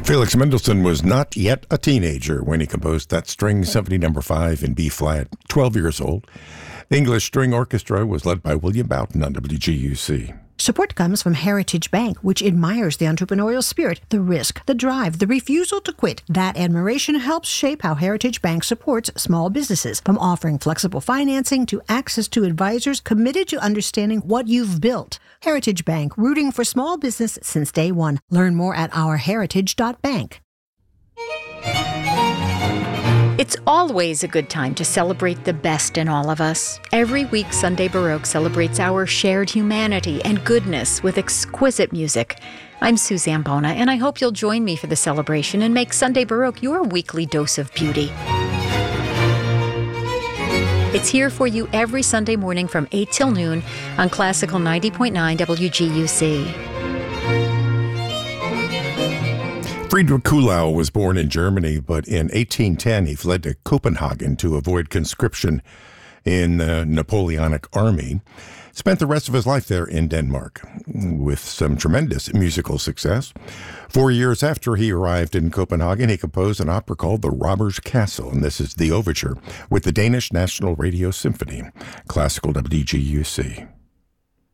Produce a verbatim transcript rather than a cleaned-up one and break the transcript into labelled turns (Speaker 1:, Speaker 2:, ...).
Speaker 1: Felix Mendelssohn was not yet a teenager when he composed that string symphony number five in B flat, twelve years old. The English String Orchestra was led by William Boughton on W G U C.
Speaker 2: Support comes from Heritage Bank, which admires the entrepreneurial spirit, the risk, the drive, the refusal to quit. That admiration helps shape how Heritage Bank supports small businesses, from offering flexible financing to access to advisors committed to understanding what you've built. Heritage Bank, rooting for small business since day one. Learn more at our heritage dot bank.
Speaker 3: It's always a good time to celebrate the best in all of us. Every week, Sunday Baroque celebrates our shared humanity and goodness with exquisite music. I'm Suzanne Bona, and I hope you'll join me for the celebration and make Sunday Baroque your weekly dose of beauty. It's here for you every Sunday morning from eight till noon on Classical ninety point nine W G U C.
Speaker 1: Friedrich Kuhlau was born in Germany, but in eighteen ten he fled to Copenhagen to avoid conscription in the Napoleonic Army. Spent the rest of his life there in Denmark with some tremendous musical success. Four years after he arrived in Copenhagen, he composed an opera called The Robber's Castle, and this is the overture with the Danish National Radio Symphony, Classical W G U C.